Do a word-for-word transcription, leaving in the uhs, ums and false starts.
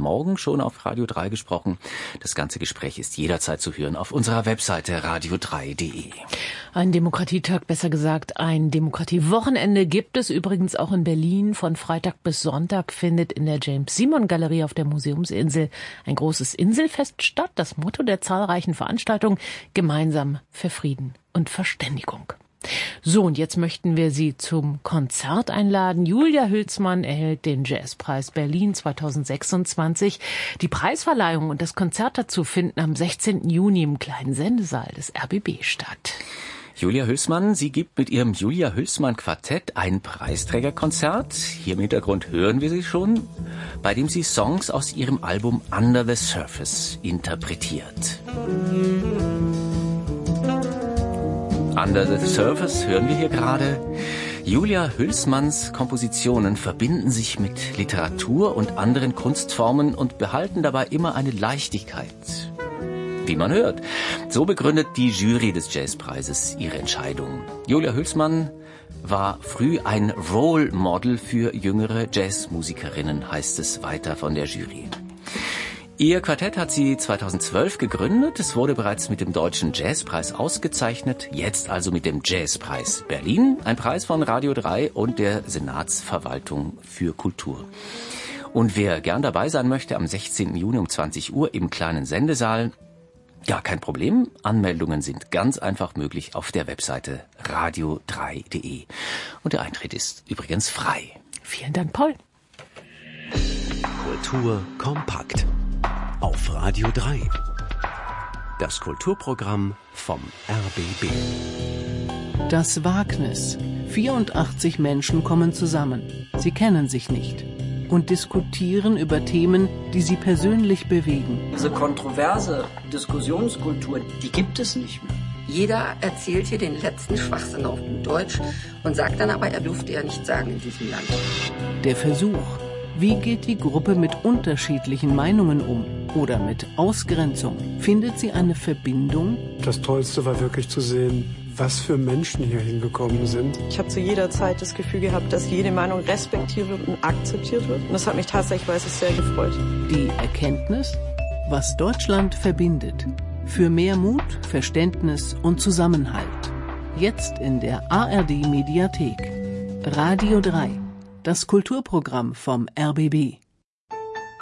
Morgen schon auf Radio drei gesprochen. Das ganze Gespräch ist jederzeit zu hören auf unserer Webseite radio drei punkt de. Ein Demokratietag, besser gesagt ein Demokratiewochenende gibt es übrigens auch in Berlin. Von Freitag bis Sonntag findet in der James-Simon-Galerie auf der Museumsinsel ein großes Inselfest statt. Das Motto der zahlreichen Veranstaltungen: Gemeinsam für Frieden und Verständigung. So, und jetzt möchten wir Sie zum Konzert einladen. Julia Hülsmann erhält den Jazzpreis Berlin zweitausendsechsundzwanzig. Die Preisverleihung und das Konzert dazu finden am sechzehnten Juni im kleinen Sendesaal des R B B statt. Julia Hülsmann, sie gibt mit ihrem Julia Hülsmann Quartett ein Preisträgerkonzert. Hier im Hintergrund hören wir sie schon, bei dem sie Songs aus ihrem Album Under the Surface interpretiert. Under the Surface hören wir hier gerade. Julia Hülsmanns Kompositionen verbinden sich mit Literatur und anderen Kunstformen und behalten dabei immer eine Leichtigkeit. Wie man hört. So begründet die Jury des Jazzpreises ihre Entscheidung. Julia Hülsmann war früh ein Role Model für jüngere Jazzmusikerinnen, heißt es weiter von der Jury. Ihr Quartett hat sie zweitausendzwölf gegründet. Es wurde bereits mit dem Deutschen Jazzpreis ausgezeichnet. Jetzt also mit dem Jazzpreis Berlin. Ein Preis von Radio drei und der Senatsverwaltung für Kultur. Und wer gern dabei sein möchte, am sechzehnten Juni um zwanzig Uhr im kleinen Sendesaal, ja, kein Problem. Anmeldungen sind ganz einfach möglich auf der Webseite radio drei punkt de. Und der Eintritt ist übrigens frei. Vielen Dank, Paul. Kultur kompakt. Auf Radio drei. Das Kulturprogramm vom R B B. Das Wagnis. vierundachtzig Menschen kommen zusammen. Sie kennen sich nicht und diskutieren über Themen, die sie persönlich bewegen. Diese kontroverse Diskussionskultur, die gibt es nicht mehr. Jeder erzählt hier den letzten Schwachsinn auf gut Deutsch und sagt dann aber, er dürfte ja nicht sagen in diesem Land. Der Versuch. Wie geht die Gruppe mit unterschiedlichen Meinungen um? Oder mit Ausgrenzung? Findet sie eine Verbindung? Das Tollste war wirklich zu sehen, was für Menschen hier hingekommen sind. Ich habe zu jeder Zeit das Gefühl gehabt, dass jede Meinung respektiert wird und akzeptiert wird. Und das hat mich tatsächlich, weiß ich, sehr gefreut. Die Erkenntnis, was Deutschland verbindet. Für mehr Mut, Verständnis und Zusammenhalt. Jetzt in der A R D Mediathek. Radio drei. Das Kulturprogramm vom R B B.